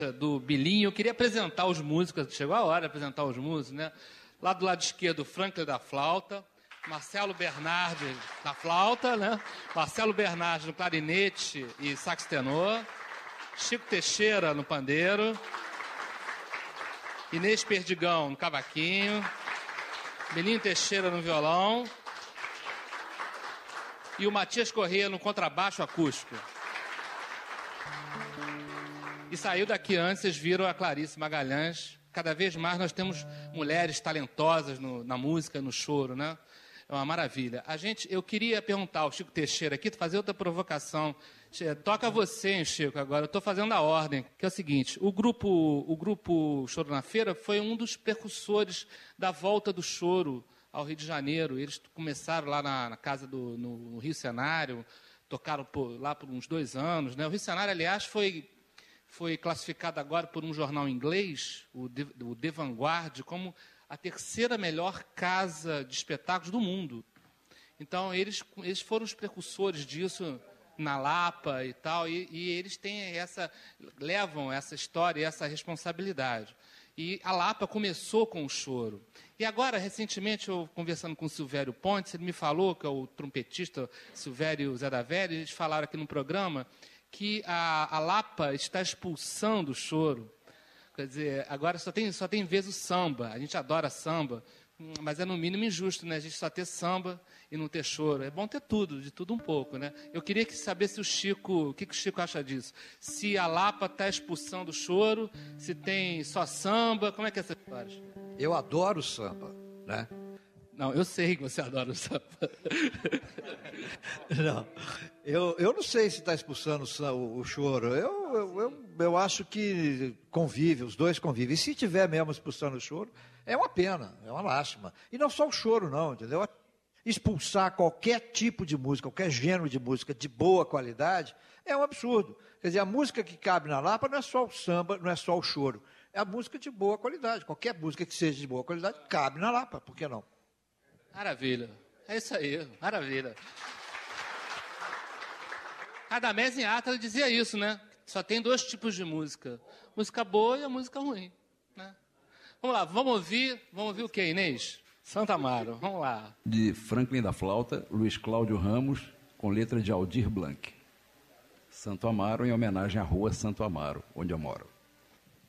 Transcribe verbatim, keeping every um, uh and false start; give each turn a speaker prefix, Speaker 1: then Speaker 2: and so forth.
Speaker 1: do Bilinho. Eu queria apresentar os músicos, chegou a hora de apresentar os músicos, né? Lá do lado esquerdo, Franklin da flauta, Marcelo Bernardi na flauta, né? Marcelo Bernardi no clarinete e sax tenor, Chico Teixeira no pandeiro, Inês Perdigão no cavaquinho, Bilinho Teixeira no violão e o Matias Corrêa no contrabaixo acústico. E saiu daqui antes, vocês viram a Clarice Magalhães. Cada vez mais nós temos mulheres talentosas no, na música, no choro, né? É uma maravilha. A gente, eu queria perguntar ao Chico Teixeira aqui, fazer outra provocação. Toca você, hein, Chico, agora. Eu estou fazendo a ordem, que é o seguinte. O grupo, o grupo Choro na Feira foi um dos precursores da volta do choro ao Rio de Janeiro. Eles começaram lá na, na casa do no, no Rio Cenário, tocaram por, lá por uns dois anos, né? O Rio Cenário, aliás, foi... foi classificado agora por um jornal inglês, o The, o The Vanguard, como a terceira melhor casa de espetáculos do mundo. Então, eles, eles foram os precursores disso na Lapa e tal, e, e eles têm essa, levam essa história e essa responsabilidade. E a Lapa começou com o choro. E agora, recentemente, eu conversando com o Silvério Pontes, ele me falou, que é o trompetista Silvério Zé da Velha, eles falaram aqui no programa que a, a Lapa está expulsando o choro. Quer dizer, agora só tem, só tem vez o samba. A gente adora samba, mas é no mínimo injusto, né? A gente só ter samba e não ter choro. É bom ter tudo, de tudo um pouco, né? Eu queria que saber se o Chico, o que, que o Chico acha disso? Se a Lapa está expulsando o choro, se tem só samba, como é que é essa história?
Speaker 2: Eu adoro samba, né?
Speaker 1: Não, eu sei que você adora o samba.
Speaker 2: Não, eu, eu não sei se está expulsando o, o choro. Eu, eu, eu, eu acho que convive, os dois convivem. E se tiver mesmo expulsando o choro, é uma pena, é uma lástima. E não só o choro, não, entendeu? Expulsar qualquer tipo de música, qualquer gênero de música de boa qualidade, é um absurdo. Quer dizer, a música que cabe na Lapa não é só o samba, não é só o choro. É a música de boa qualidade. Qualquer música que seja de boa qualidade cabe na Lapa, por que não?
Speaker 1: Maravilha. É isso aí, maravilha. Radamés em Átala dizia isso, né? Só tem dois tipos de música. Música boa e a música ruim, né? Vamos lá, vamos ouvir, vamos ouvir o que, Inês? Santo Amaro, vamos lá.
Speaker 3: De Franklin da flauta, Luiz Cláudio Ramos, com letra de Aldir Blanc. Santo Amaro, em homenagem à rua Santo Amaro, onde eu moro.